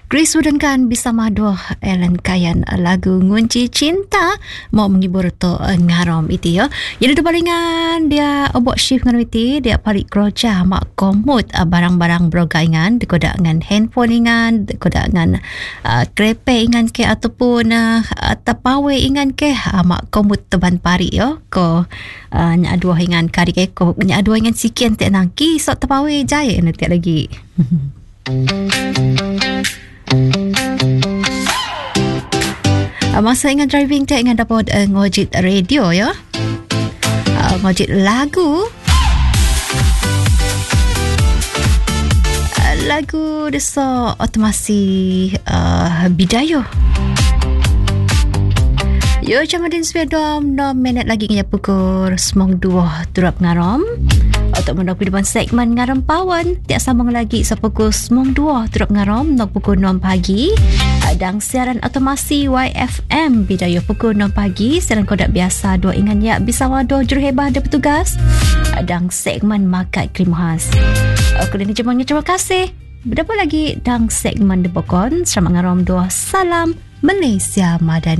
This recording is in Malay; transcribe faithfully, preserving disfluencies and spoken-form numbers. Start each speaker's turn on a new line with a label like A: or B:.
A: Chris Wooden bisa maduh Ellen Kayan lagu Ngunci Cinta mau menghibur tu ngarom itu ya. Jadi tu palingan dia obok shift dengan itu dia parik keroja mak komut barang-barang broga ingan dikodak dengan handphone ingan dikodak dengan uh, krepe ingan ke ataupun uh, tapawe ingan ke uh, mak komut teban parik ya ko uh, nyak dua ingan kari ke ko nyak dua ingan sikian tak nangki sok tapawe jaya nanti lagi. Masa ingat driving tak ingat dapat uh, ngojit radio ya, uh, ngojit lagu uh, lagu desa otomasi uh, Bidayo. Yo Jamadin Swedom enam minit lagi ngaya pukul semong dua turap ngarom. Untuk mendapat depan segmen ngaram pawan tiap sambung lagi sepukul semong dua turap ngarom nak pukul enam pagi. Dan siaran otomasi Y F M Bidayo pukul enam pagi siaran kodak biasa dua ingan ya bisa wado juruhebah ada petugas dan segmen makat krim khas. Aku dan jemangnya terima kasih. Berapa lagi dan segmen debokon selamat ngarom dua salam Malaysia Madani.